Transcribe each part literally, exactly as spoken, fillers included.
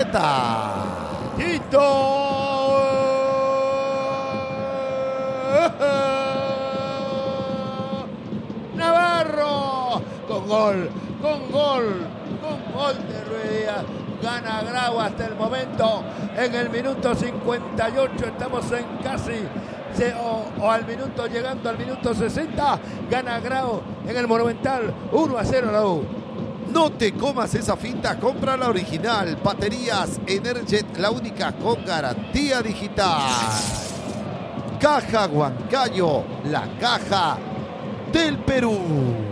Plata. Tito Navarro con gol, con gol, con gol de Rueda. Gana Grau hasta el momento en el minuto cincuenta y ocho. Estamos en casi o, o al minuto, llegando al minuto sesenta. Gana Grau en el Monumental uno a cero la U. No te comas esa finta, compra la original. Baterías Energet, la única con garantía digital. Caja Huancayo, la caja del Perú.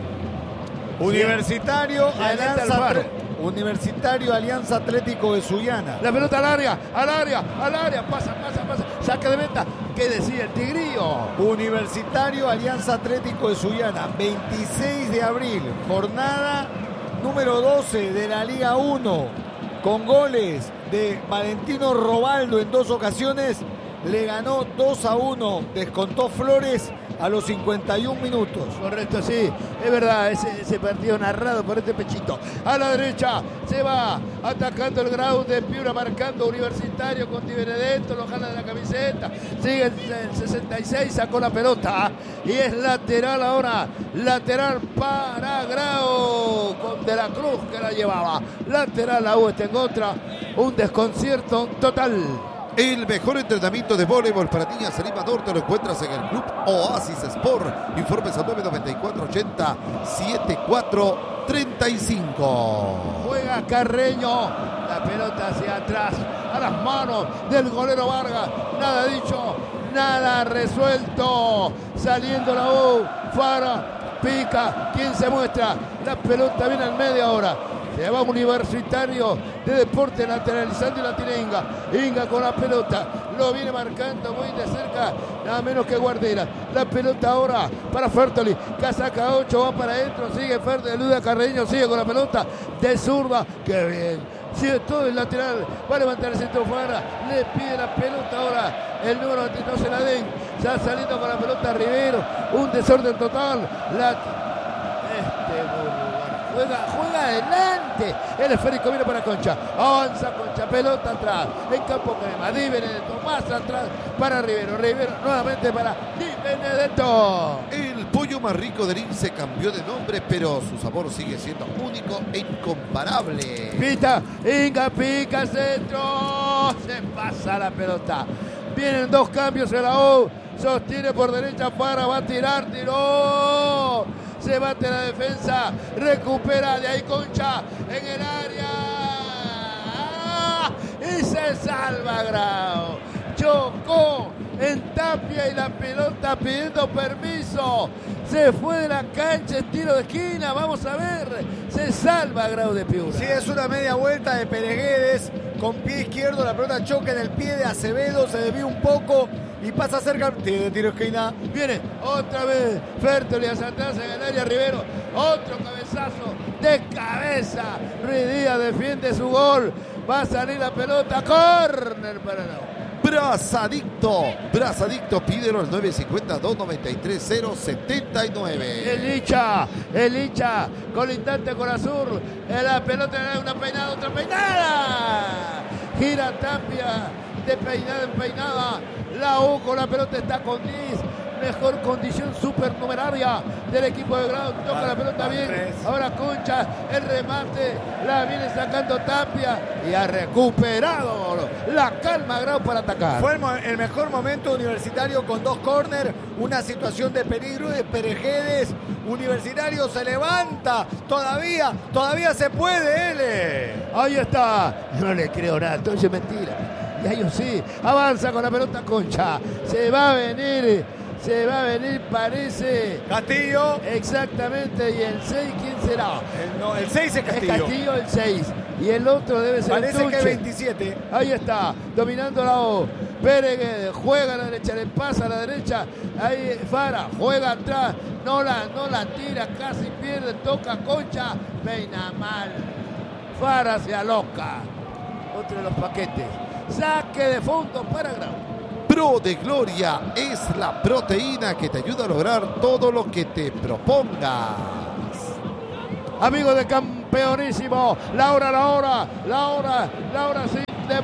Universitario, Sí, Alianza, Universitario Alianza Atlético de Sullana. La pelota al área, al área, al área. Pasa, pasa, pasa. Saque de meta. ¿Qué decía el Tigrillo? Universitario Alianza Atlético de Sullana. veintiséis de abril. Jornada número doce de la Liga uno. Con goles de Valentino Robaldo en dos ocasiones. Le ganó dos a uno. Descontó Flores a los cincuenta y un minutos. Correcto, sí, es verdad, ese, ese partido narrado por este Pechito. A la derecha se va atacando el Grau de Piura, marcando Universitario con Di Benedetto, lo jala de la camiseta. Sigue el, el sesenta y seis, sacó la pelota y es lateral ahora, lateral para Grau con De la Cruz que la llevaba. Lateral la U está en contra, un desconcierto total. El mejor entrenamiento de voleibol para niñas en Lima Norte lo encuentras en el Club Oasis Sport. Informes al nueve noventa y cuatro ochenta setenta y cuatro treinta y cinco. Juega Carreño, la pelota hacia atrás, a las manos del golero Vargas. Nada dicho, nada resuelto. Saliendo la U, Fara, pica. ¿Quién se muestra? La pelota viene al medio ahora. Se va Universitario de Deporte lateralizando y la tiene Inga. Inga con la pelota. Lo viene marcando muy de cerca. Nada menos que Guardera. La pelota ahora para Fertoli. Casaca ocho, va para adentro. Sigue Fertoli. Eluda Carreño. Sigue con la pelota de zurda. Qué bien. Sigue todo el lateral. Va a levantar el centro fuera. Le pide la pelota ahora. El número no se la den. Ya saliendo con la pelota Rivero. Un desorden total. La... Este... Juega, juega adelante. El esférico viene para Concha. Avanza Concha. Pelota atrás. En campo crema. Di Benedetto. Más atrás para Rivero. Rivero nuevamente para Di Benedetto. El pollo más rico del I M S S cambió de nombre, pero su sabor sigue siendo único e incomparable. Pita. Inga pica centro. Se pasa la pelota. Vienen dos cambios en la U. Sostiene por derecha para. Va a tirar. Tiró. Se bate la defensa, recupera de ahí Concha en el área y se salva Grau. Chocó en Tapia y la pelota pidiendo permiso. Se fue de la cancha en tiro de esquina. Vamos a ver. Se salva Grau de Piura. Sí, es una media vuelta de Pereguedes con pie izquierdo. La pelota choca en el pie de Acevedo. Se desvía un poco y pasa cerca de tiro de esquina. Viene otra vez Fertoli hacia atrás en el área. Rivero. Otro cabezazo de cabeza. Ruidía defiende su gol. Va a salir la pelota. Córner para la U. Brazadicto, Brazadicto, pídelo al nueve cincuenta, dos noventa y tres, cero setenta y nueve. El hincha, el hincha, colindante con Azul. La pelota le da una peinada, otra peinada. Gira Tapia, de peinada en peinada. La U con la pelota está con Diz. Mejor condición supernumeraria del equipo de Grau. Toca ah, la pelota bien. Tres. Ahora Concha, el remate. La viene sacando Tapia. Y ha recuperado la calma Grau para atacar. Fue el, el mejor momento Universitario con dos córner. Una situación de peligro de Pereguedes. Universitario se levanta. Todavía, todavía se puede, L. Ahí está. No le creo nada. Entonces es mentira. Y ellos sí. Avanza con la pelota Concha. Se va a venir. Se va a venir, parece. Castillo. Exactamente. ¿Y el seis quién será? El, no, el seis es Castillo. Es Castillo el seis. Y el otro debe ser Parece el que es veintisiete. Ahí está. Dominando la O. Pérez juega a la derecha. Le pasa a la derecha. Ahí Fara. Juega atrás. No la, no la tira. Casi pierde. Toca Concha. Peina mal. Fara se aloca. Otro de los paquetes. Saque de fondo para Grau. Pro de Gloria es la proteína que te ayuda a lograr todo lo que te propongas. Amigos de Campeonísimo, la hora, la hora, la hora, la hora sí. de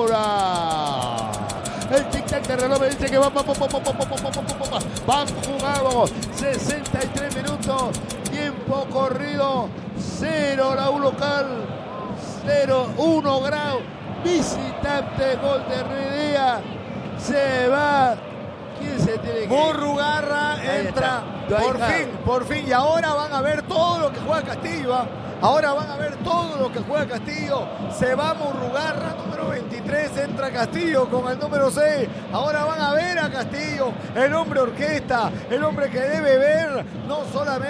Mora. El tic-tac de reloj me dice que van, van, van, van, van, van, van, van, van jugados sesenta y tres minutos, tiempo corrido, cero la U local, cero uno Grau, visitante, gol de Ruidía, se va, ¿quién se tiene que ir? Murrugarra Ahí entra, está. por fin, por fin, y ahora van a ver todo lo que juega Castillo, ¿ah? Ahora van a ver todo lo que juega Castillo. Se va Murrugarra, número veintitrés, entra Castillo con el número seis. Ahora van a ver a Castillo, el hombre orquesta, el hombre que debe ver no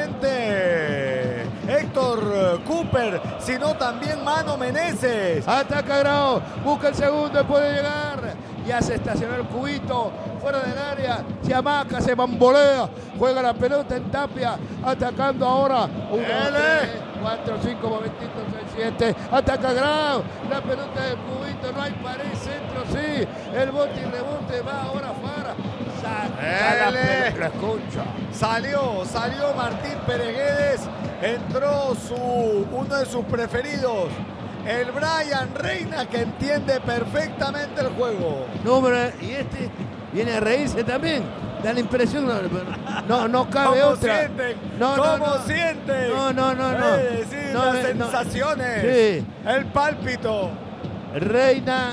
solamente Héctor Cooper, sino también Mano Meneses. Ataca Grau, busca el segundo y puede llegar. Ya se estacionó el cubito fuera del área, se amaca, se bambolea, juega la pelota en Tapia, atacando ahora. uno, tres, cuatro, cinco, momentitos, seis, siete, ataca Grau, la pelota del cubito, no hay pared, centro, sí, el bote y rebote va ahora Fara, saca la pelota, la concha. Salió, salió Martín Pereguedes, entró su, uno de sus preferidos, el Brian Reina, que entiende perfectamente el juego. Número, y este viene a reírse también. Da la impresión, no, no, no cabe ¿Cómo otra. sienten? No, ¿Cómo no, no. sienten? No, no, no, no. Eh, sí, No, las me- no. sensaciones. Sí. El pálpito. Reina,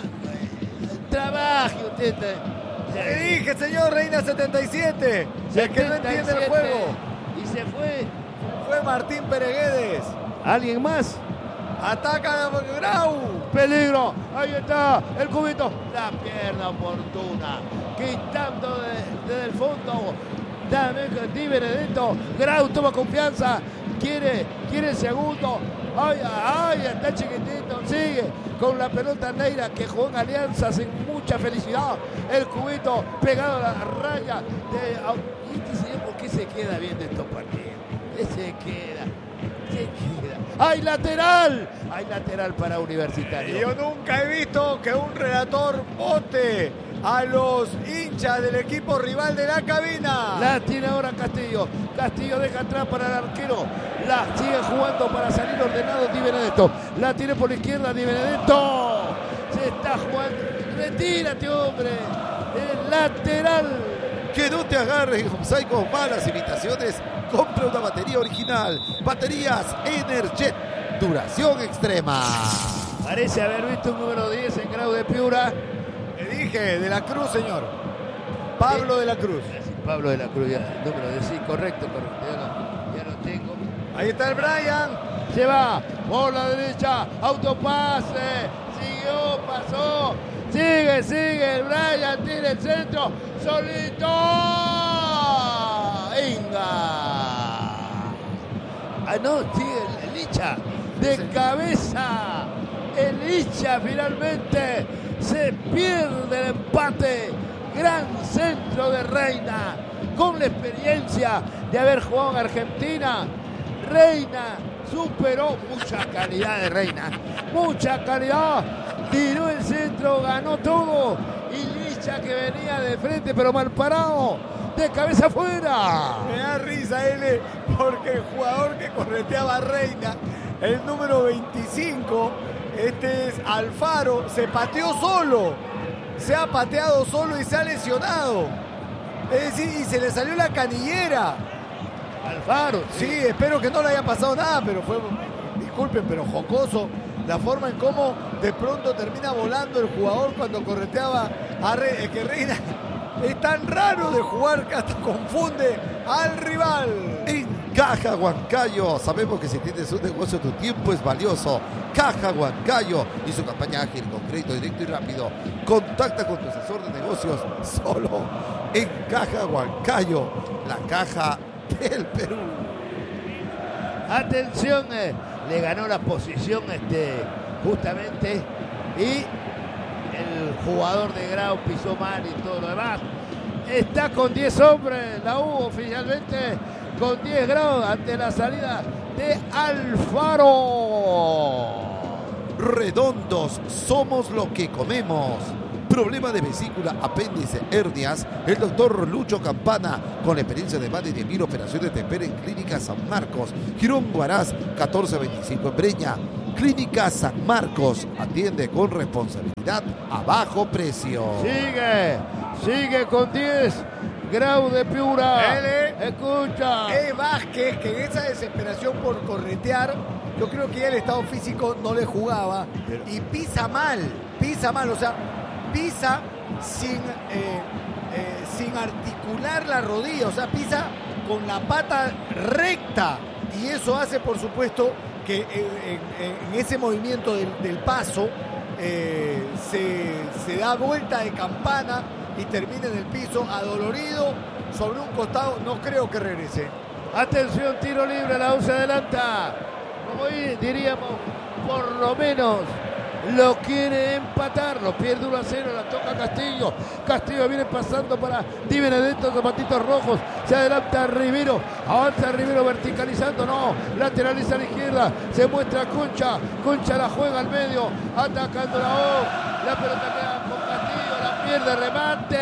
trabaje usted. Le dije, señor Reina setenta y siete. El que no entiende el juego. Y se fue. Fue Martín Pereguedes. ¿Alguien más? Ataca a Grau. Peligro, ahí está el cubito, la pierna oportuna, quitando de- desde el fondo, dame Di Benedetto, Grau toma confianza, quiere, quiere el segundo, ay, ay, está chiquitito, sigue con la pelota negra que jugó en Alianza sin mucha felicidad, el cubito pegado a la raya, de, y este señor, ¿por qué se queda viendo estos partidos? ¿Qué se queda? Se queda. ¡Hay lateral! Hay lateral para Universitario. Y yo nunca he visto que un relator vote a los hinchas del equipo rival de la cabina. La tiene ahora Castillo. Castillo deja atrás para el arquero. La sigue jugando para salir ordenado Di Benedetto. La tiene por la izquierda Di Benedetto. Se está jugando. Retírate, hombre. El lateral. Que no te agarres, Homsai, con malas imitaciones. Compra una batería original. Baterías Energet. Duración extrema. Parece haber visto un número diez en Grau de Piura. Le dije, de la Cruz, señor. Pablo de la Cruz. Pablo de la Cruz, ya, el número diez. Sí, correcto, correcto. Ya lo, ya lo tengo. Ahí está el Brian. Se va por la derecha, autopase, siguió, pasó, sigue, sigue, el Brian tira el centro, solito, Inga. Ah, no, sigue el, el Licha, de cabeza, el Licha finalmente se pierde el empate, gran centro de Reina, con la experiencia de haber jugado en Argentina. Reina superó, mucha calidad de Reina, mucha calidad, tiró el centro, ganó todo, y Licha que venía de frente pero mal parado, de cabeza afuera. Me da risa, L, porque el jugador que correteaba a Reina, el número veinticinco, este es Alfaro, se pateó solo, se ha pateado solo y se ha lesionado. Es decir, y se le salió la canillera. Alfaro, Sí, espero que no le haya pasado nada, pero fue, disculpen, pero jocoso la forma en cómo de pronto termina volando el jugador cuando correteaba a Reina. Es que Reina es tan raro de jugar que hasta confunde al rival. En Caja Huancayo, sabemos que si tienes un negocio tu tiempo es valioso. Caja Huancayo y su campaña ágil con crédito directo y rápido. Contacta con tu asesor de negocios solo en Caja Huancayo, la caja del Perú. atención, eh, le ganó la posición este, justamente, y el jugador de Grau pisó mal y todo lo demás. Está con diez hombres, la U oficialmente con diez grados ante la salida de Alfaro. Redondos, somos lo que comemos. Problema de vesícula, apéndice, hernias. El doctor Lucho Campana, con experiencia de más de diez mil operaciones, te espera en Clínica San Marcos, Girón Huaraz, catorce veinticinco en Breña. Clínica San Marcos atiende con responsabilidad a bajo precio. Sigue, sigue con diez. Grau de Piura. L. Escucha. Es Vázquez, que en esa desesperación por corretear, yo creo que ya el estado físico no le jugaba. Y pisa mal, pisa mal, o sea, pisa sin, eh, eh, sin articular la rodilla, o sea, pisa con la pata recta. Y eso hace, por supuesto, que en, en, en ese movimiento del, del paso eh, se, se da vuelta de campana y termina en el piso, adolorido, sobre un costado. No creo que regrese. Atención, tiro libre, la U se adelanta. Como hoy diríamos, por lo menos lo quiere empatar, lo pierde uno a cero, la toca Castillo. Castillo viene pasando para Di Benedetto, zapatitos rojos. Se adelanta Rivero, avanza Rivero verticalizando, no, lateraliza a la izquierda. Se muestra Concha, Concha la juega al medio, atacando la O. La pelota queda con Castillo, la pierde, remate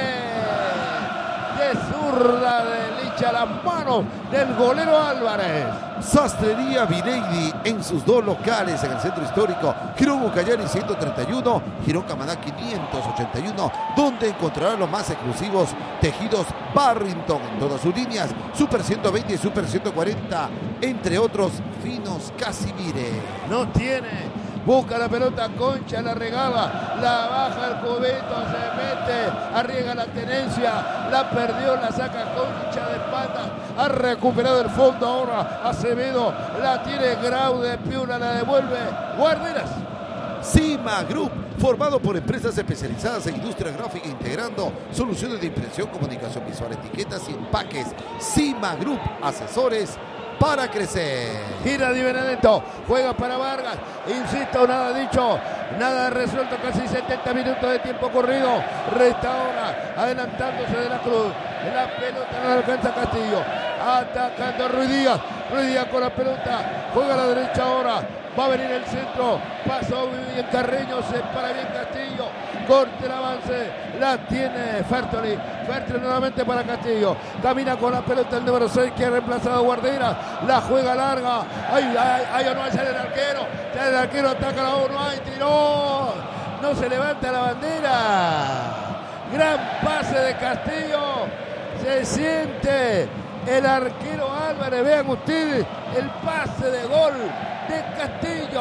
de zurda de Licha, las manos del golero Álvarez. Sastrería Vineidi en sus dos locales en el centro histórico, Girón Ucayali ciento treinta y uno, Girón Camaná quinientos ochenta y uno, donde encontrará los más exclusivos tejidos Barrington en todas sus líneas, Super ciento veinte y Super ciento cuarenta, entre otros finos Casimire. No tiene. Busca la pelota, Concha la regala, la baja el Cubeto, se mete, arriesga la tenencia, la perdió, la saca Concha de espalda, ha recuperado el fondo ahora Acevedo, la tiene Grau de Piura, la devuelve Guarderas. Cima Group, formado por empresas especializadas en industria gráfica, integrando soluciones de impresión, comunicación visual, etiquetas y empaques. Cima Group, asesores para crecer. Gira Di Benedetto, juega para Vargas, insisto, nada dicho, nada resuelto, casi setenta minutos de tiempo corrido, resta ahora, adelantándose de la Cruz, la pelota no alcanza Castillo, atacando Ruiz Díaz, Ruiz Díaz con la pelota, juega a la derecha ahora, va a venir el centro, pasó bien Carreño, se para bien Castillo, corte el avance, la tiene Fertoli, Fertoli nuevamente para Castillo, camina con la pelota el número seis que ha reemplazado a Guardera, la juega larga, ay, ay, ay, no, sale el arquero, sale el arquero, ataca la uno, ay, tiró, no se levanta la bandera, gran pase de Castillo, se siente el arquero Álvarez, vean ustedes el pase de gol de Castillo.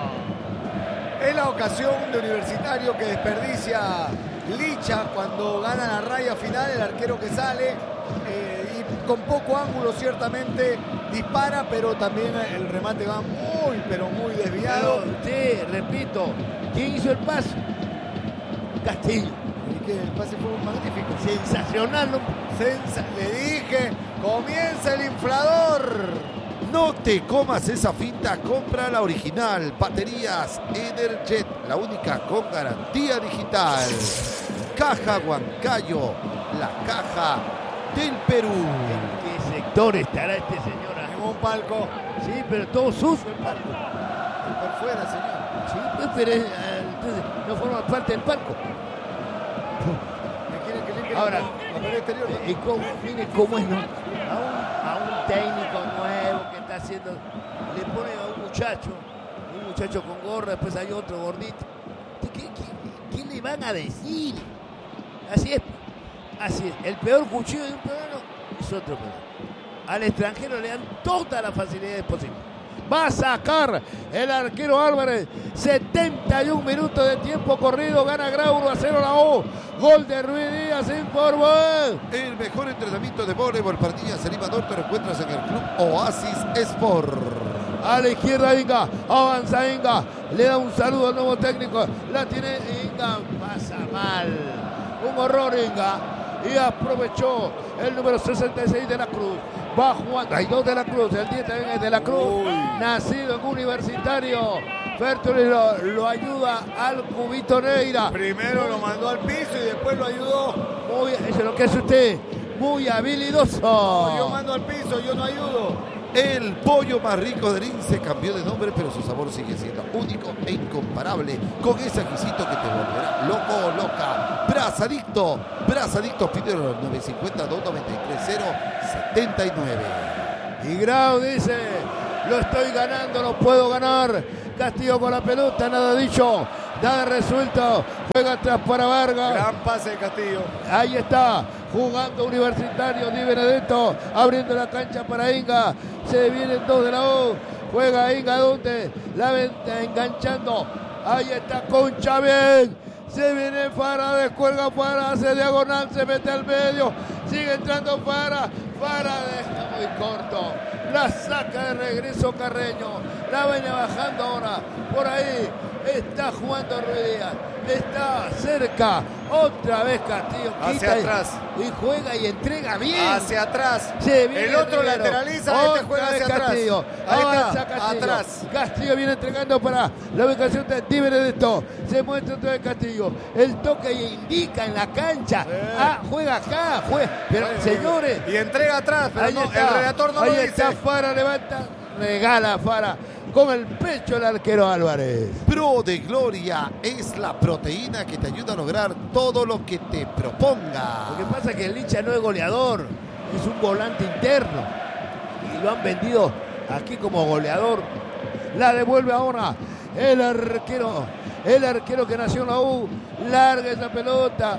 Es la ocasión de Universitario que desperdicia Licha cuando gana la raya final, el arquero que sale eh, y con poco ángulo ciertamente dispara, pero también el remate va muy, pero muy desviado. Sí, repito, ¿quién hizo el pase? Castillo. Y que el pase fue magnífico. Sensacional, ¿no? Sensa Le dije, comienza el inflador. No te comas esa finta, compra la original. Baterías Energet, la única con garantía digital. Caja Huancayo, la caja del Perú. ¿En qué sector estará este señor? En un palco. Sí, pero todo sucio el palco. Por fuera, señor. Sí, pues, pero eh, entonces no forma parte del palco. ¿Me quieren que limpie Ahora, la pared exterior? y cómo, mire cómo es, ¿no? A un, a un técnico nuevo que está haciendo, le pone a un muchacho, un muchacho con gorra, después hay otro gordito. ¿Qué, qué, qué le van a decir? Así es, así es. El peor cuchillo de un peruano es otro peruano. Al extranjero le dan todas las facilidades posibles. Va a sacar el arquero Álvarez. setenta y un minutos de tiempo corrido. Gana Grau uno a cero la O. Gol de Ruiz Díaz informó. El mejor entrenamiento de voleibol para niñas en Lima Norte lo encuentras en el Club Oasis Sport. A la izquierda Inga, avanza Inga, le da un saludo al nuevo técnico, la tiene Inga, pasa mal, un horror Inga, y aprovechó el número sesenta y seis de la Cruz, va jugando, hay dos de la Cruz, el diez también es de la Cruz, uy, nacido en Universitario, Fertoli lo, lo ayuda al Cubito Neira. Primero lo mandó al piso y después lo ayudó. Muy, eso es lo que hace usted, muy habilidoso. No, yo mando al piso, yo no ayudo. El pollo más rico del I N S S cambió de nombre, pero su sabor sigue siendo único e incomparable, con ese exquisito que te volverá loco o loca. Brazadicto, Brazadicto, pídelo al nueve cinco cero, dos nueve tres cero, siete nueve. Y Grau dice, lo estoy ganando, no puedo ganar. Castillo con la pelota, nada dicho, nada resuelto. Juega atrás para Vargas. Gran pase de Castillo. Ahí está, jugando Universitario Di Benedetto, abriendo la cancha para Inga. Se vienen dos de la U. Juega Inga, donde la venta enganchando. Ahí está Concha, bien. Se viene Fara, descuelga Fara, hace diagonal, se mete al medio. Sigue entrando Fara. Fara deja muy corto. La saca de regreso Carreño. La viene bajando ahora. Por ahí está jugando Ruidías. Está cerca. Otra vez Castillo. Hacia atrás. Y, y juega y entrega bien. Hacia atrás. Se viene el otro Rivero. lateraliza. Otra Este juega hacia Castillo. atrás. Ahí Avanza está. Castillo. Atrás. Castillo viene entregando para la ubicación de Di Benedetto. Se muestra otra vez Castillo. El toque indica en la cancha. Sí. Ah, juega acá. Juega. Pero Sí. señores. Y entrega atrás. Pero Ahí no, está. el redactor no Ahí lo está dice. Fara, levanta. Regala Fara. Con el pecho el arquero Álvarez. Pro de Gloria es la proteína que te ayuda a lograr todo lo que te proponga. Lo que pasa es que el Licha no es goleador, es un volante interno. Y lo han vendido aquí como goleador. La devuelve ahora el arquero, el arquero que nació en la U. Larga esa pelota.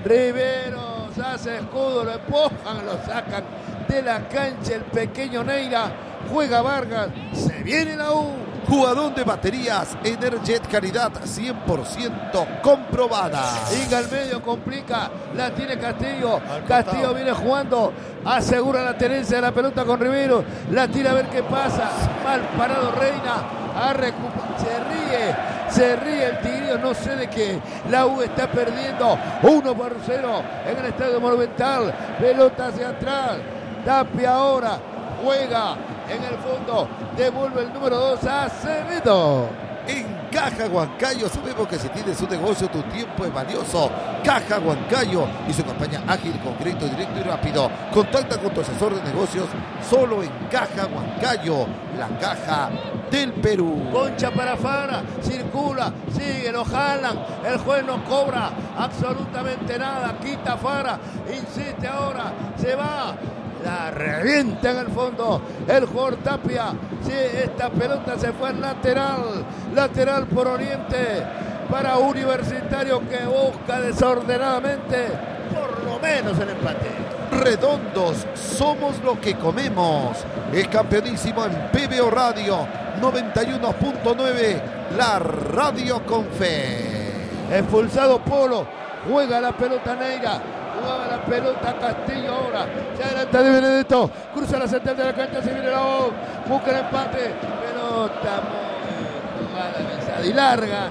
Riveros hace escudo, lo empujan, lo sacan de la cancha el pequeño Neira. Juega Vargas, se viene la U. Jugador de baterías Energet, calidad cien por ciento comprobada. Inga al medio, complica, la tiene Castillo. Al Castillo costado. viene jugando, asegura la tenencia de la pelota con Rivero. La tira a ver qué pasa. Mal parado Reina, a recuperar, se ríe, se ríe el Tigrillo, no sé de qué. La U está perdiendo uno por cero en el Estadio Monumental. Pelota hacia atrás, Tapia ahora, juega en el fondo, devuelve el número dos a Acevedo. En Caja Huancayo sabemos que si tienes un negocio tu tiempo es valioso. Caja Huancayo y su campaña ágil con crédito directo y rápido. Contacta con tu asesor de negocios solo en Caja Huancayo, la caja del Perú. Concha para Fara, circula, sigue, lo jalan, el juez no cobra absolutamente nada, quita Fara, insiste ahora, se va. La revienta en el fondo el jugador Tapia. Sí, esta pelota se fue al lateral. Lateral por Oriente para Universitario, que busca desordenadamente por lo menos el empate. Redondos, somos lo que comemos. El campeonísimo en P B O Radio noventa y uno punto nueve, la radio con fe. Expulsado Polo, juega la pelota Neira. Jugaba la pelota Castillo ahora. Se adelanta Di Benedetto. Cruza la central de la cancha. Se viene la voz. Busca el empate. Pelota muy jugada avanzada y larga.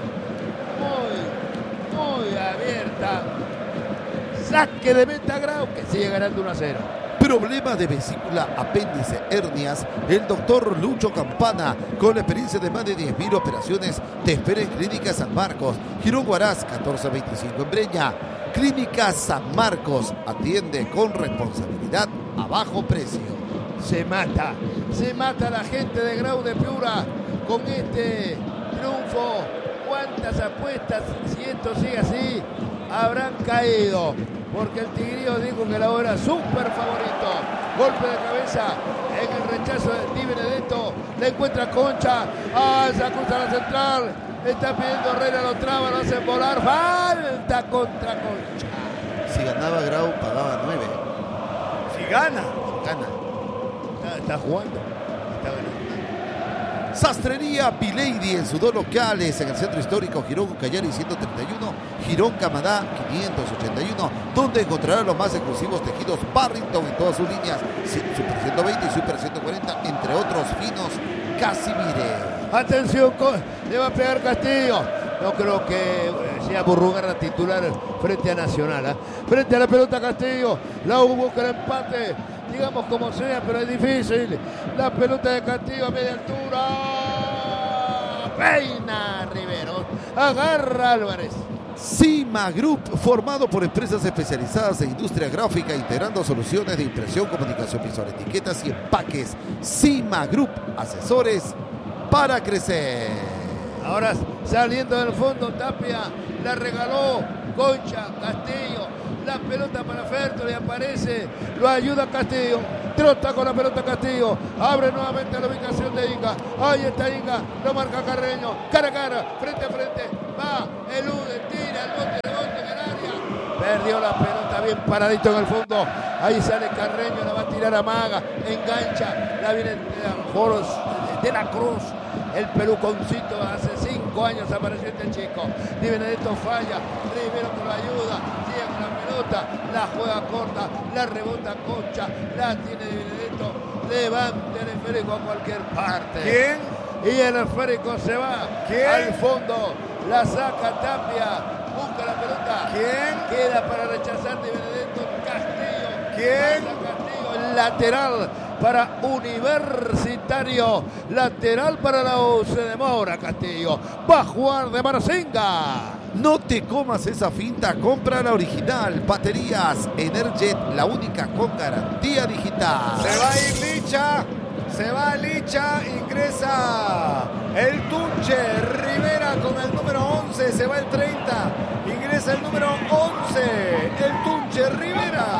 Muy, muy abierta. Saque de meta Grau, que sigue ganando uno a cero. Problemas de vesícula, apéndice, hernias. El doctor Lucho Campana, con la experiencia de más de diez mil operaciones, te espera en Clínica San Marcos, Girón Huaraz, catorce veinticinco en Breña. Clínica San Marcos atiende con responsabilidad a bajo precio. Se mata, se mata la gente de Grau de Piura con este triunfo. ¿Cuántas apuestas, si esto sigue así, habrán caído? Porque el Tigrillo dijo que la U era súper favorito. Golpe de cabeza en el rechazo de Di Benedetto. Le encuentra Concha. Ah, se cruza la central. Está pidiendo Herrera, lo traba, lo hace volar. Falta contra Concha. Si ganaba Grau, pagaba nueve. Si gana. Gana. Está, está jugando. Está ganando. Sastrería Pilady en sus dos locales en el centro histórico Girón Ucayali ciento treinta y uno, Girón Camadá quinientos ochenta y uno, donde encontrará los más exclusivos tejidos Barrington en todas sus líneas, Super ciento veinte y Super ciento cuarenta, entre otros finos Casimire. Atención, le va a pegar Castillo. No creo que sea Burrugarra titular frente a Nacional. ¿eh? Frente a la pelota Castillo. La U busca el empate. Digamos como sea, pero es difícil. La pelota de Castillo a media altura. Peina Rivero. Agarra Álvarez. Cima Group, formado por empresas especializadas en industria gráfica, integrando soluciones de impresión, comunicación visual, etiquetas y empaques. Cima Group, asesores para crecer. Ahora saliendo del fondo, Tapia la regaló. Concha, Castillo, La pelota para Fertoli, aparece, lo ayuda Castillo, trota con la pelota Castillo, abre nuevamente la ubicación de Inga, ahí está Inga, lo marca Carreño, cara a cara, frente a frente, va, elude, tira, el bote de bote en el área, perdió la pelota bien paradito en el fondo, ahí sale Carreño, la va a tirar a Maga, engancha, la viene de Joros, de la Cruz, el peluconcito hace cinco años apareció este chico, Di Benedetto falla, Rivero con la ayuda, sigue con la pelota, la juega corta, la rebota Concha, la tiene Di Benedetto, levanta el esférico a cualquier parte. ¿Quién? Y el esférico se va ¿Quién? al fondo, la saca Tapia, busca la pelota. ¿Quién? Queda para rechazar Di Benedetto, Castillo. ¿Quién? Pasa Castillo, el lateral para Universitario, lateral para la U, se demora Castillo, va a jugar de Marcinga. No te comas esa finta, compra la original. Baterías Energet, la única con garantía digital. Se va a ir Licha, se va Licha, ingresa el Tunche, Rivera con el número once, se va el treinta, ingresa el número once, el Tunche Rivera.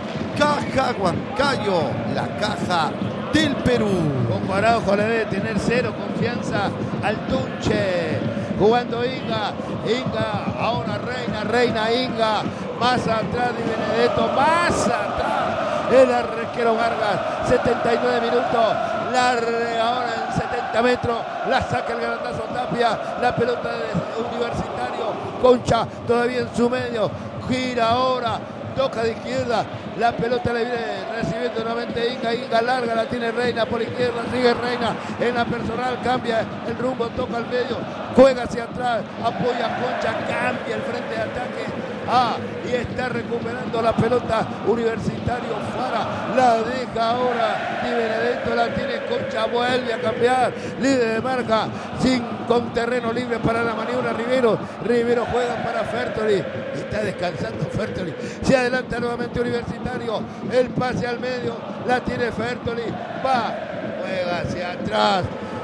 Caja Huancayo, la caja del Perú. Ojo Araujo le debe tener cero confianza al Tunche. Jugando Inga, Inga, ahora Reina, Reina Inga, más atrás Di Benedetto, más atrás el arquero Vargas, setenta y nueve minutos, la re, ahora en setenta metros, la saca el garandazo Tapia, la pelota de Universitario, Concha todavía en su medio, gira ahora, toca de izquierda, la pelota le viene recibiendo nuevamente Inga, Inga larga, la tiene Reina por izquierda, sigue Reina en la personal, cambia el rumbo, toca al medio, juega hacia atrás, apoya a Concha, cambia el frente de ataque, ah, y está recuperando la pelota Universitario, Fara, la deja ahora Di Benedetto, la tiene Concha, vuelve a cambiar, líder de marca, sin, con terreno libre para la maniobra Rivero, Rivero juega para Fertoli, está descansando Fertoli, se adelanta nuevamente Universitario, el pase al medio, la tiene Fertoli, va, juega hacia atrás,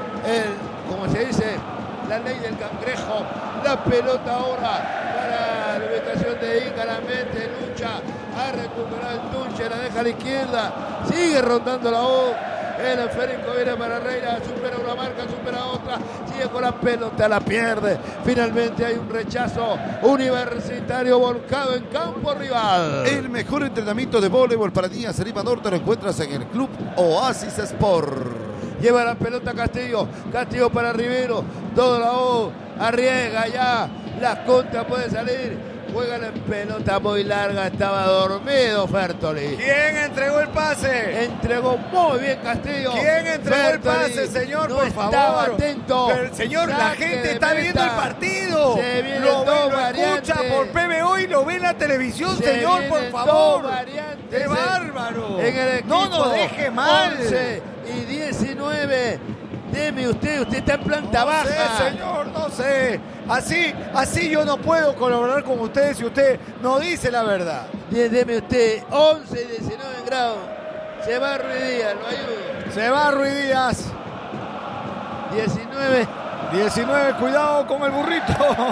el, como se dice, la ley del cangrejo, la pelota ahora para la ubicación de Inga, la mete, lucha, ha recuperado el Tunche, la deja a la izquierda, sigue rondando la U, el esférico viene para Reina, supera una marca, supera otra, sigue con la pelota, la pierde, finalmente hay un rechazo, Universitario volcado en campo rival. El mejor entrenamiento de voleibol para niñas en Lima Norte lo encuentras en el Club Oasis Sport. Lleva la pelota Castillo, Castillo para Rivero, todo la U, arriesga ya, la contra puede salir, juega la pelota muy larga, estaba dormido Fertoli. ¿Quién entregó el pase? Entregó muy bien Castillo. ¿Quién entregó Fertoli, el pase, señor? no Por estaba favor. atento. Pero, señor, la Saque gente de está meta. viendo el partido. Se vienen Lo ve, dos lo variantes. escucha por P B O y lo ve en la televisión, Se señor, por vienen favor. dos variantes ¡Qué en- bárbaro! En el equipo, no nos deje mal. once y diecinueve. Deme usted, usted está en planta No baja. sé, señor, no sé. Así, así yo no puedo colaborar con usted si usted no dice la verdad. Deme usted, once y diecinueve grados. Se va Ruiz Díaz, lo ayudo. Se va Ruiz Díaz. diecinueve. diecinueve, cuidado con el burrito.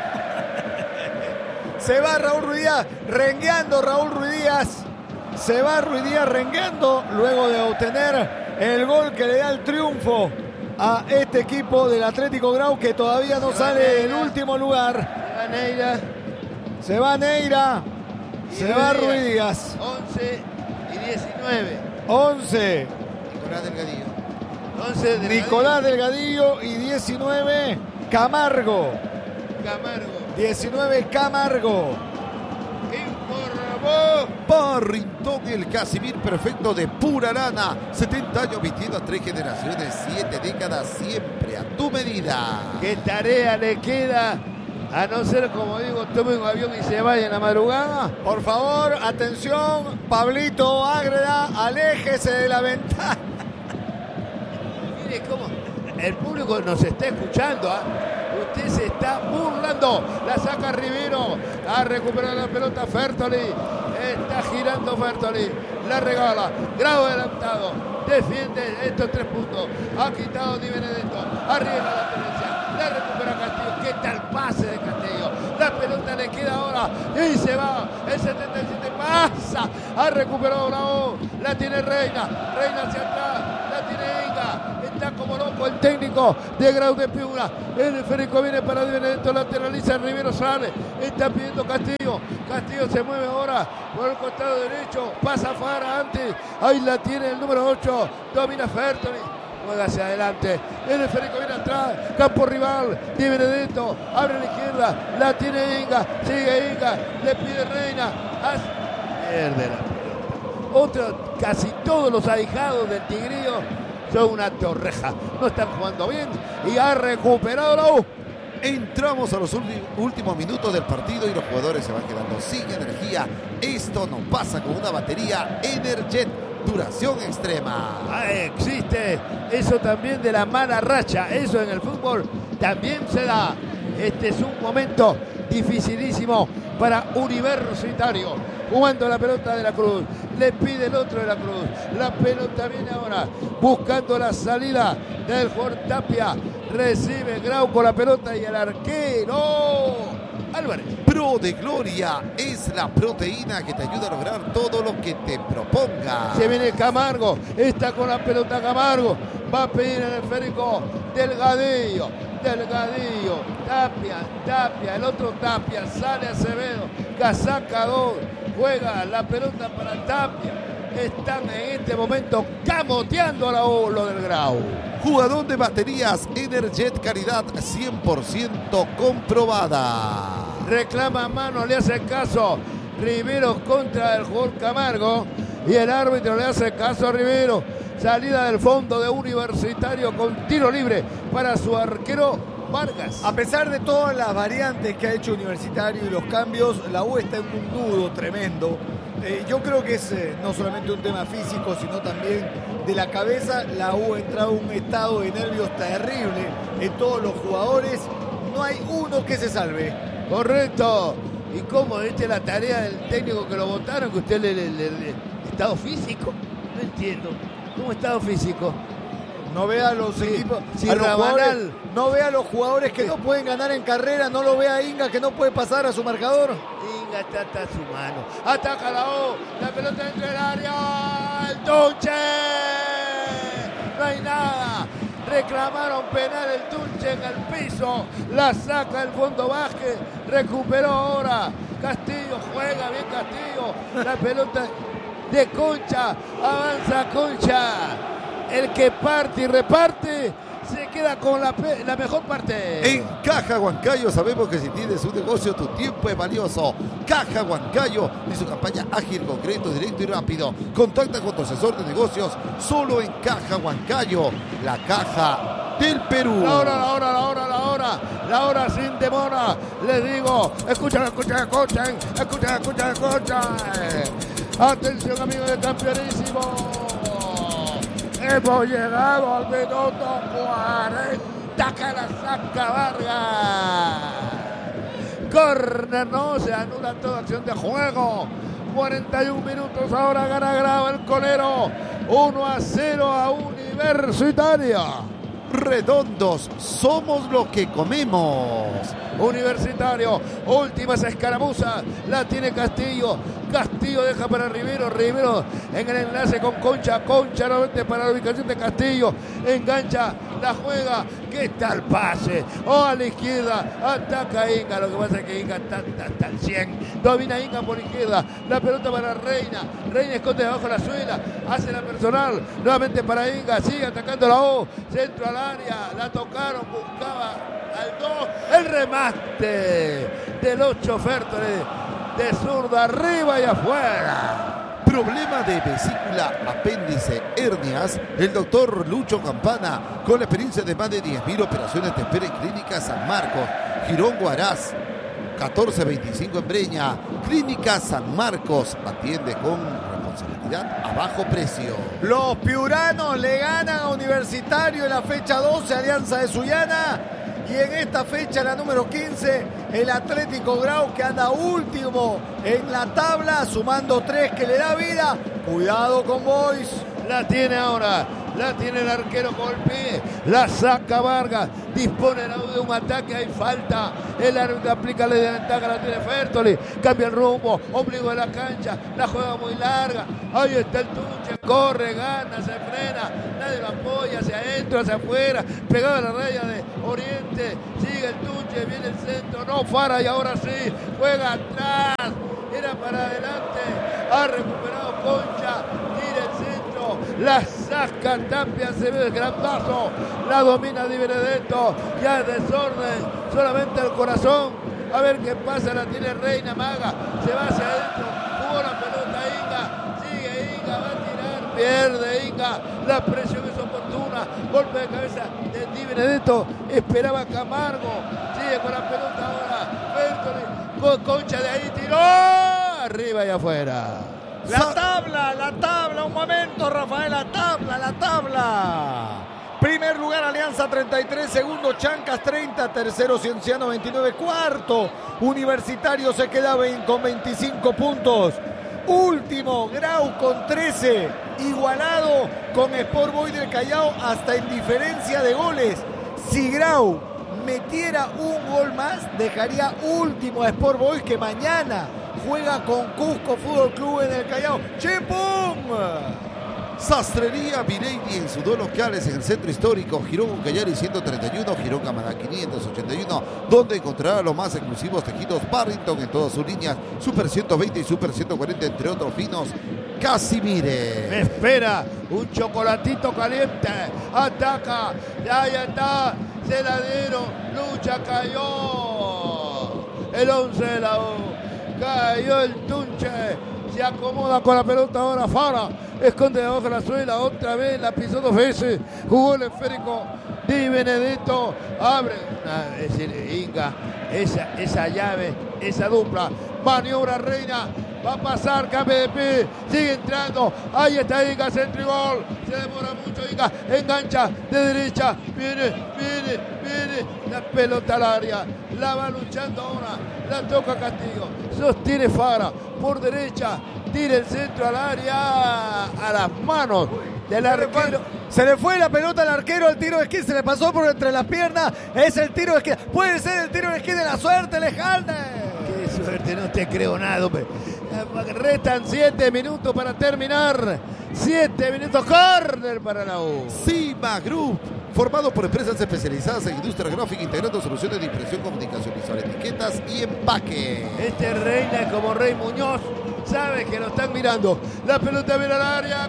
Se va Raúl Ruiz Díaz, rengueando Raúl Ruiz Díaz. Se va Ruiz Díaz rengueando luego de obtener el gol que le da el triunfo a este equipo del Atlético Grau, que todavía no Se va sale del Neira. último lugar. Se va Neira. Se va Neira. y Se va Ruiz Díaz. once y diecinueve. once. Nicolás Delgadillo. once de Nicolás Delgadillo y diecinueve Camargo. Camargo. diecinueve Camargo. Informó. Barrintón, el Casimir perfecto de pura lana. setenta años vistiendo a tres generaciones, siete décadas, siempre a tu medida. ¿Qué tarea le queda? A no ser, como digo, tome un avión y se vaya en la madrugada. Por favor, atención, Pablito Ágreda, aléjese de la ventana. Mire cómo el público nos está escuchando, ¿ah? Usted se está burlando. La saca Rivero. Ha recuperado la pelota Fertoli. Está girando Fertoli. La regala. Grau adelantado. Defiende estos tres puntos. Ha quitado Di Benedetto. Arriba la tenencia. La recupera Castillo. ¿Qué tal pase de Castillo? La pelota le queda ahora y se va. El setenta y siete pasa. Ha recuperado Bravo. La tiene Reina. Reina hacia atrás. La tiene Inga. Está como loco el técnico de Grau de Piura. El esférico viene para Benedetto. Lateraliza. Rivero sale. Está pidiendo Castillo. Castillo se mueve ahora por el costado derecho. Pasa Fara antes. Ahí la tiene el número ocho. Domina Fertoli. Juega hacia adelante. El esférico viene atrás. Campo rival. Di Benedetto. Abre a la izquierda. La tiene Inga. Sigue Inga. Le pide Reina. Hace... Pierde la pelota. Otro, casi todos los ahijados del Tigrillo son una torreja. No están jugando bien. Y ha recuperado la U. Entramos a los últimos minutos del partido y los jugadores se van quedando sin energía. Esto no pasa con una batería Energet duración extrema. Ah, existe eso también de la mala racha. Eso en el fútbol también se da. Este es un momento dificilísimo para Universitario. Jugando la pelota de la Cruz. Le pide el otro de la Cruz. La pelota viene ahora buscando la salida del jugador Tapia. Recibe Grau con la pelota y el arquero Álvarez. Pro de Gloria es la proteína que te ayuda a lograr todo lo que te proponga. Se viene Camargo. Está con la pelota Camargo. Va a pedir el esférico Delgadillo. Delgadillo. Tapia. Tapia. El otro Tapia. Sale Acevedo. Casaca dos. Juega la pelota para Tapia. Están en este momento camoteando a la U, lo del Grau. Jugador de baterías Energet, calidad cien por ciento comprobada. Reclama mano, le hace caso Rivero contra el jugador Camargo. Y el árbitro le hace caso a Rivero. Salida del fondo de Universitario con tiro libre para su arquero Vargas. A pesar de todas las variantes que ha hecho Universitario y los cambios, la U está en un nudo tremendo. Eh, yo creo que es eh, no solamente un tema físico, sino también de la cabeza. La U ha entrado en un estado de nervios terrible en todos los jugadores. No hay uno que se salve. Correcto. ¿Y cómo? ¿Esta es la tarea del técnico que lo votaron? ¿Que usted le, le, le, le... ¿Estado físico? No entiendo. ¿Cómo estado físico? No ve a los sí, equipos, sí, a los jugadores, no ve a los jugadores que sí. no pueden ganar en carrera, no lo ve a Inga que no puede pasar a su marcador. Inga está hasta su mano. Ataca la U, la pelota dentro del área. ¡El Tunche! No hay nada. Reclamaron penal el Tunche en el piso. La saca el fondo Vázquez. Recuperó ahora. Castillo juega bien Castillo. La pelota de Concha. Avanza Concha. El que parte y reparte se queda con la, la mejor parte. En Caja Huancayo sabemos que si tienes un negocio tu tiempo es valioso. Caja Huancayo y su campaña ágil, concreto, directo y rápido. Contacta con tu asesor de negocios solo en Caja Huancayo, la caja del Perú. La hora, la hora, la hora, la hora, la hora sin demora. Les digo, escuchen, escuchen, escuchen, escuchen, escuchen, escuchen. Atención amigos de Campeonísimo. Hemos llegado al minuto cuarenta que la saca Vargas. Corner, no, se anula toda acción de juego. cuarenta y un minutos, ahora gana Grau el Colero. uno a cero a Universitaria. Redondos, somos lo que comemos. Universitario, últimas escaramuzas, la tiene Castillo. Castillo deja para Rivero, Rivero en el enlace con Concha, Concha nuevamente para la ubicación de Castillo, engancha, la juega, ¿qué tal pase? Oh, a la izquierda, ataca Inga, lo que pasa es que Inga está, está, está al cien, domina Inga por izquierda, la pelota para Reina, Reina esconde debajo la suela, hace la personal, nuevamente para Inga, sigue atacando la O, centro al área, la tocaron, buscaba al dos, el remate del ocho Fertoli. De zurda arriba y afuera. Problema de vesícula, apéndice, hernias. El doctor Lucho Campana, con la experiencia de más de diez mil operaciones, te espera en Clínica San Marcos, Girón Huaraz, catorce veinticinco en Breña. Clínica San Marcos, atiende con responsabilidad a bajo precio. Los piuranos le ganan a Universitario en la fecha doce, Alianza de Sullana. Y en esta fecha, la número quince, el Atlético Grau, que anda último en la tabla, sumando tres que le da vida. Cuidado con Boys. La tiene ahora, la tiene el arquero con el pie, la saca Vargas, dispone de un ataque, hay falta, el árbitro aplica la ventaja, la tiene Fertoli, cambia el rumbo, ombligo de la cancha, la juega muy larga, ahí está el Tunche, corre, gana, se frena, nadie lo apoya, hacia adentro, hacia afuera, pegado a la raya de Oriente, sigue el Tunche, viene el centro, no Fara y ahora sí, juega atrás, era para adelante, ha recuperado Concha, tira el centro, la saca Tapia, se ve el grandazo, la domina Di Benedetto, ya es desorden, solamente el corazón, a ver qué pasa, la tiene Reina Maga, se va hacia adentro, jugó la pelota Inga, sigue Inga, va a tirar, pierde Inga, la presión es oportuna, golpe de cabeza de Di Benedetto, esperaba Camargo, sigue con la pelota ahora, Fertoli, Concha de ahí, tiró, arriba y afuera. La tabla, la tabla, un momento, Rafael, la tabla, la tabla. Primer lugar, Alianza treinta y tres, segundo, Chancas treinta, tercero, Cienciano veintinueve, cuarto, Universitario se queda con veinticinco puntos. Último, Grau con trece, igualado con Sport Boys del Callao hasta en diferencia de goles. Si Grau metiera un gol más, dejaría último a Sport Boys, que mañana juega con Cusco Fútbol Club en el Callao. ¡Chipum! Sastrería Mireidi en sus dos locales en el centro histórico, Girón Ucayali ciento treinta y uno, Girón Camará quinientos ochenta y uno, donde encontrará los más exclusivos tejidos Barrington en todas sus líneas, Super ciento veinte y Super ciento cuarenta, entre otros finos. Casimire. Me espera un chocolatito caliente, ataca, ya ya está, se la dieron, lucha, cayó el once de la U, cayó el Tunche, se acomoda con la pelota ahora Fara, esconde debajo de la suela, otra vez la pisó dos veces, jugó el esférico Di Benedetto, abre, ah, es decir, Inga, esa, esa llave, esa dupla, maniobra Reina, va a pasar, cambio de pie, sigue entrando, ahí está Inga, centro y gol, se demora mucho Inga, engancha de derecha, viene, viene, viene, la pelota al área, la va luchando ahora, la toca Castillo, sostiene Fara, por derecha, tira el centro al área, a las manos del arquero. Se le fue la pelota al arquero, el tiro de esquina se le pasó por entre las piernas, es el tiro de esquina, puede ser el tiro de esquina de la suerte, Alejandro. Qué suerte, no te creo nada, hombre. Restan siete minutos para terminar. Siete minutos, córner para la U. Cima Group, formado por empresas especializadas en industria gráfica, integrando soluciones de impresión, comunicación visual, etiquetas y empaque. Este Reina, como Rey Muñoz, sabe que lo están mirando. La pelota viene al área,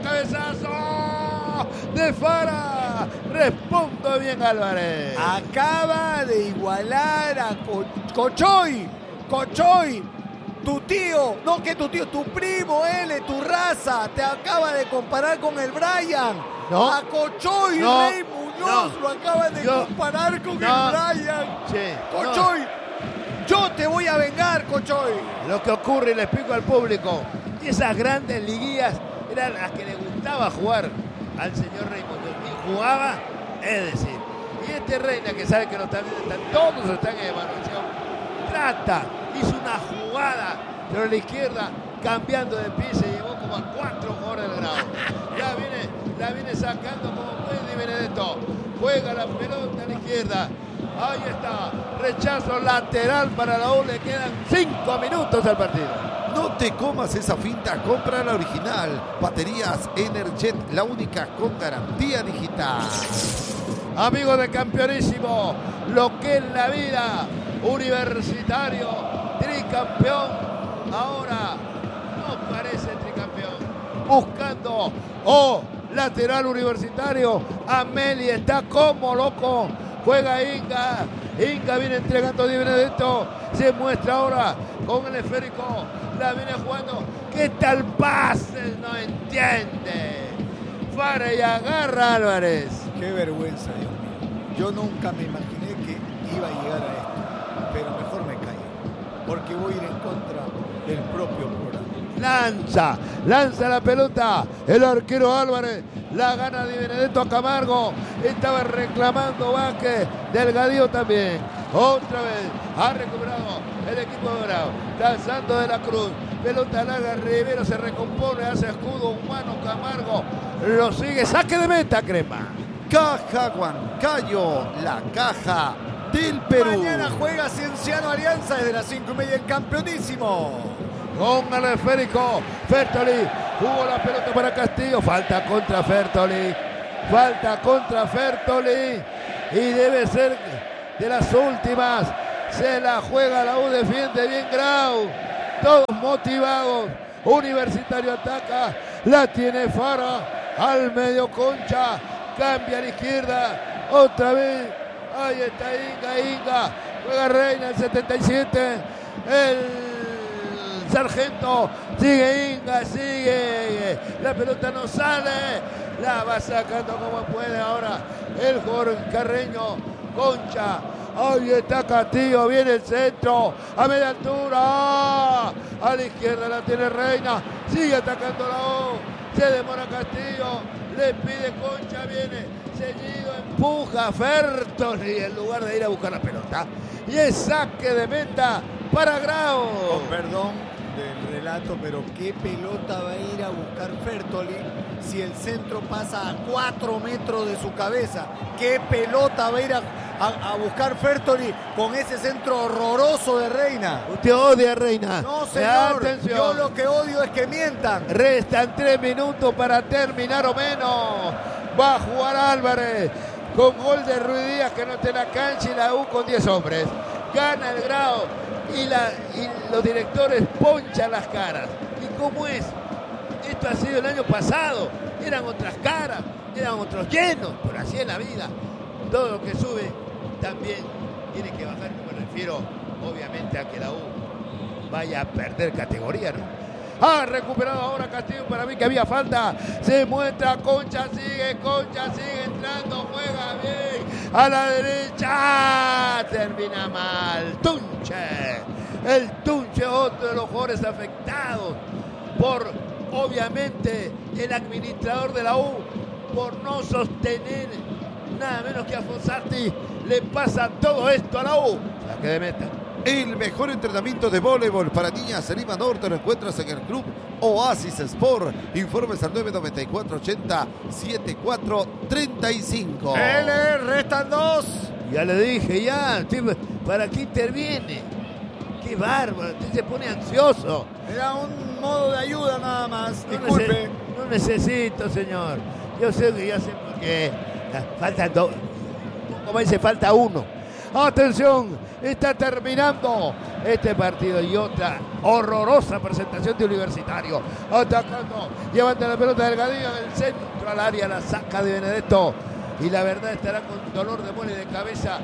cabezazo de Fara. Responde bien Álvarez. Acaba de igualar a Co Cochoy. Cochoy. Tu tío, no que tu tío, tu primo, él, tu raza, te acaba de comparar con el Brian. No. A Cochoy, No. Rey Muñoz, No. lo acaban de Yo. comparar con No. el Brian. Sí. Cochoy, yo te voy a vengar, Cochoy. Lo que ocurre, y le explico al público, esas grandes liguillas eran las que le gustaba jugar al señor Rey Muñoz. Y jugaba, es decir, y este Reina, que sabe que los también están, todos están en evaluación, trata, hizo una jugada, pero a la izquierda, cambiando de pie, se llevó como a cuatro jugadores del Grau. Ya viene, la viene sacando como puede Di Benedetto, juega la pelota a la izquierda. Ahí está, rechazo lateral para la U, le quedan cinco minutos al partido. No te comas esa finta, compra la original. Baterías Energet, la única con garantía digital. Amigos de Campeonísimo, lo que es la vida, Universitario, tricampeón, ahora no parece tricampeón, buscando, oh, lateral Universitario, Ameli está como loco, juega Inga, Inga viene entregando a Di Benedetto, se muestra ahora con el esférico, la viene jugando, ¿qué tal pase? No entiende, Fara y agarra Álvarez. Qué vergüenza, Dios mío. Yo nunca me imaginé que iba a llegar a esto, pero mejor me callo, porque voy a ir en contra del propio programa. Lanza, lanza la pelota, el arquero Álvarez, la gana Di Benedetto a Camargo, estaba reclamando Vázquez, Delgadillo también, otra vez, ha recuperado el equipo dorado, lanzando de la Cruz, pelota larga, Rivero se recompone, hace escudo humano, Camargo, lo sigue, saque de meta, Crema. Caja Huancayo, la caja del Perú. Mañana juega Cienciano Alianza desde las cinco y media en Campeonísimo. Con el esférico, Fertoli jugó la pelota para Castillo, falta contra Fertoli, falta contra Fertoli y debe ser de las últimas. Se la juega la U, defiende bien Grau, todos motivados. Universitario ataca, la tiene Fara, al medio Concha, cambia a la izquierda, otra vez, ahí está Inga, Inga, juega Reina el setenta y siete, el Sargento, sigue Inga, sigue, la pelota no sale, la va sacando como puede ahora el Jorge Carreño, Concha, ahí está Castillo, viene el centro, a media altura, a la izquierda la tiene Reina, sigue atacando la U, se demora Castillo, le pide Concha, viene seguido, empuja Fertoli en lugar de ir a buscar la pelota. Y es saque de meta para Grau. Con perdón del relato, pero ¿qué pelota va a ir a buscar Fertoli si el centro pasa a cuatro metros de su cabeza? ¿Qué pelota va a ir a, a, a buscar Fertoli con ese centro horroroso de Reina? Usted odia a Reina. No, señor. Atención. Yo lo que odio es que mientan. Restan tres minutos para terminar o menos. Va a jugar Álvarez con gol de Ruiz Díaz que no está en la cancha y la U con diez hombres. Gana el Grau y, la, y los directores ponchan las caras. ¿Y cómo es? Esto ha sido el año pasado. Eran otras caras, eran otros llenos, pero así es la vida. Todo lo que sube también tiene que bajar. Me refiero obviamente a que la U vaya a perder categoría, ¿no? Ha recuperado ahora Castillo, para mí que había falta. Se muestra Concha, sigue Concha, sigue entrando, juega bien. A la derecha, termina mal. Tunche, el Tunche, otro de los jugadores afectados por, obviamente, el administrador de la U, por no sostener nada menos que a Fossati. Le pasa todo esto a la U. Saque de meta. El mejor entrenamiento de voleibol para niñas en Lima Norte lo encuentras en el club Oasis Sport. Informes al nueve noventa y cuatro ochenta setenta y cuatro treinta y cinco. L, restan dos. Ya le dije, ya, ¿para qué interviene? Qué bárbaro, usted se pone ansioso. Era un modo de ayuda nada más. No Disculpe. nece- no necesito, señor. Yo sé que ya sé por qué. Faltan dos. Como dice, falta uno. Atención, está terminando este partido y otra horrorosa presentación de Universitario. Atacando, llevando la pelota delgadilla del centro al área, la saca de Benedetto. Y la verdad estará con dolor de muela y de cabeza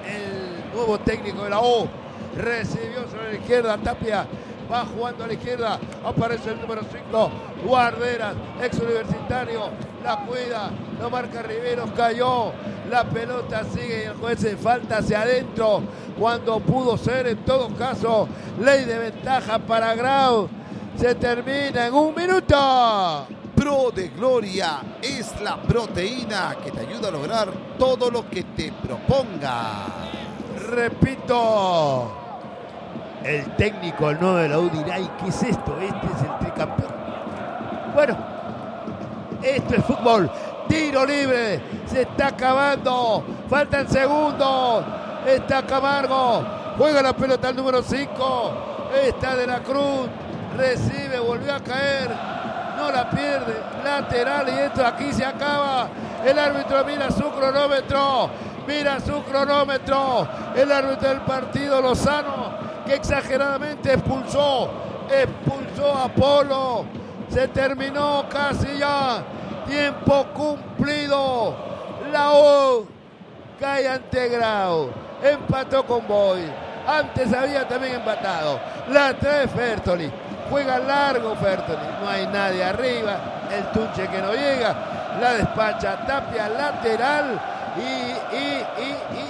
el nuevo técnico de la U. Recibió sobre la izquierda Tapia, va jugando a la izquierda, aparece el número cinco, Guarderas, ex Universitario, la cuida, lo marca Riveros, cayó, la pelota sigue y el juez se falta hacia adentro, cuando pudo ser en todo caso ley de ventaja para Grau. Se termina en un minuto. Pro de Gloria es la proteína que te ayuda a lograr todo lo que te proponga. Repito, el técnico, el nuevo de la U dirá, ¿y qué es esto? Este es el tricampeón. Bueno, esto es fútbol. Tiro libre, se está acabando, faltan segundos, está Camargo, juega la pelota al número cinco, está De la Cruz, recibe, volvió a caer, no la pierde, lateral y esto aquí se acaba. El árbitro mira su cronómetro, mira su cronómetro, el árbitro del partido Lozano, que exageradamente expulsó, expulsó a Polo, se terminó casi ya, tiempo cumplido, la U cae ante Grau, empató con Boy, antes había también empatado, la trae Fertoli, juega largo Fertoli, no hay nadie arriba, el Tunche que no llega, la despacha Tapia lateral y y y y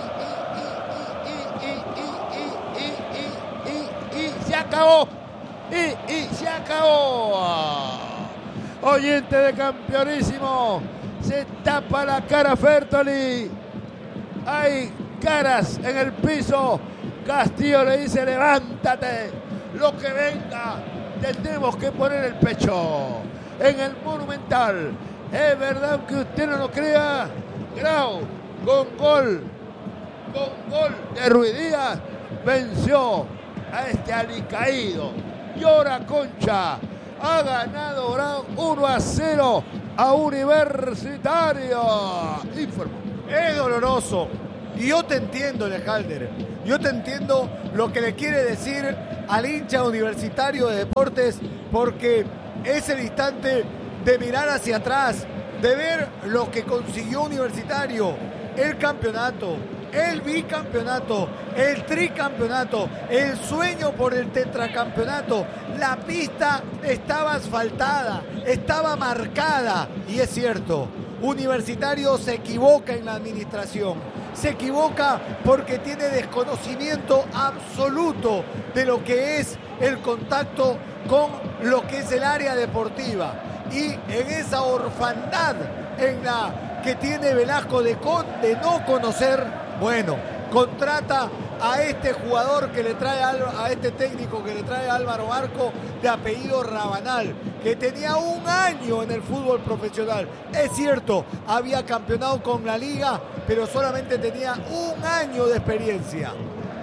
y y y y y y y se acabó y y se acabó. Oyente de Campeonísimo, se tapa la cara Fertoli, hay caras en el piso, Castillo le dice levántate, lo que venga, tenemos que poner el pecho en el Monumental. Es verdad que usted no lo crea, Grau, con gol, con gol de Ruiz Díaz, venció a este alicaído. Llora Concha, ha ganado Grau uno a cero a Universitario. Informó. Es doloroso. Y yo te entiendo, Lejalder. Yo te entiendo lo que le quiere decir al hincha Universitario de Deportes, porque es el instante de mirar hacia atrás, de ver lo que consiguió Universitario, el campeonato, el bicampeonato, el tricampeonato, el sueño por el tetracampeonato. La pista estaba asfaltada, estaba marcada, y es cierto, Universitario se equivoca en la administración, se equivoca porque tiene desconocimiento absoluto de lo que es el contacto con lo que es el área deportiva, y en esa orfandad en la que tiene Velasco de, con, de no conocer, bueno, contrata a este jugador que le trae, a este técnico que le trae Álvaro Barco, de apellido Rabanal, que tenía un año en el fútbol profesional. Es cierto, había campeonado con la liga, pero solamente tenía un año de experiencia.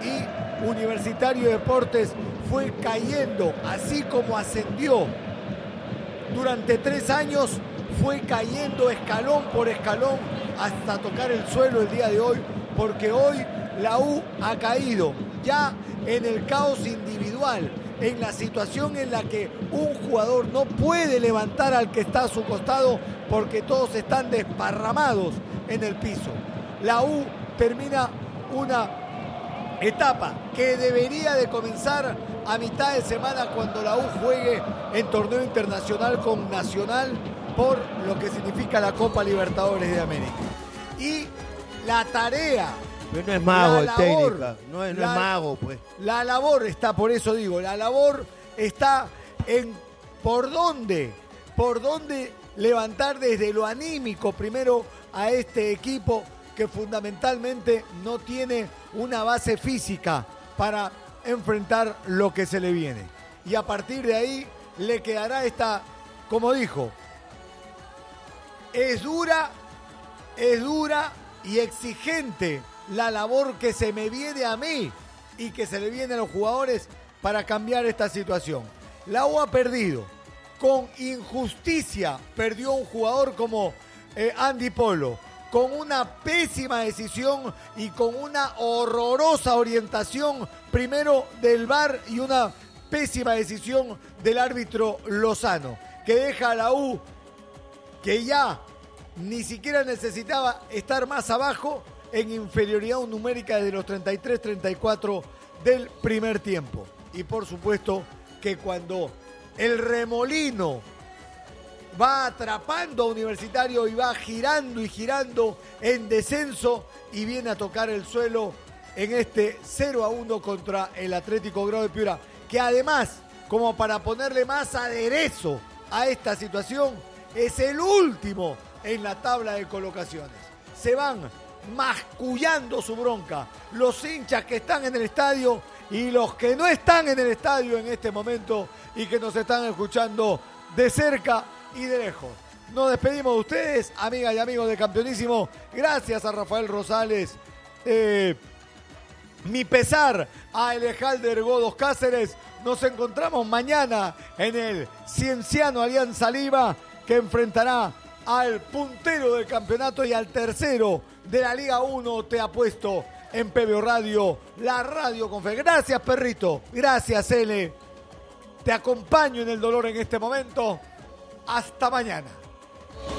Y Universitario de Deportes fue cayendo, así como ascendió durante tres años, fue cayendo escalón por escalón hasta tocar el suelo el día de hoy, porque hoy la U ha caído ya en el caos individual, en la situación en la que un jugador no puede levantar al que está a su costado porque todos están desparramados en el piso. La U termina una etapa que debería de comenzar a mitad de semana, cuando la U juegue en torneo internacional con Nacional por lo que significa la Copa Libertadores de América. Y la tarea... Pero no es mago el labor, técnico, no es, no la, es mago, pues. La labor está, por eso digo, la labor está en por dónde, por dónde levantar desde lo anímico primero a este equipo que fundamentalmente no tiene una base física para enfrentar lo que se le viene. Y a partir de ahí le quedará esta, como dijo, es dura, es dura y exigente la labor que se me viene a mí y que se le viene a los jugadores para cambiar esta situación. La U ha perdido, con injusticia perdió un jugador como eh, Andy Polo, con una pésima decisión y con una horrorosa orientación primero del V A R y una pésima decisión del árbitro Lozano, que deja a la U, que ya ni siquiera necesitaba estar más abajo, en inferioridad numérica desde los treinta y tres treinta y cuatro del primer tiempo. Y por supuesto que cuando el remolino va atrapando a Universitario y va girando y girando en descenso y viene a tocar el suelo en este cero a uno contra el Atlético Grau de Piura, que además, como para ponerle más aderezo a esta situación, es el último en la tabla de colocaciones. Se van mascullando su bronca los hinchas que están en el estadio y los que no están en el estadio en este momento y que nos están escuchando de cerca y de lejos. Nos despedimos de ustedes, amigas y amigos de Campeonísimo. Gracias a Rafael Rosales. Eh, mi pesar a Lejalder Godos Cáceres. Nos encontramos mañana en el Cienciano Alianza Lima, que enfrentará al puntero del campeonato y al tercero de la Liga uno. Te apuesto en P B O Radio, la radio con fe. Gracias, perrito. Gracias, L. Te acompaño en el dolor en este momento. Hasta mañana.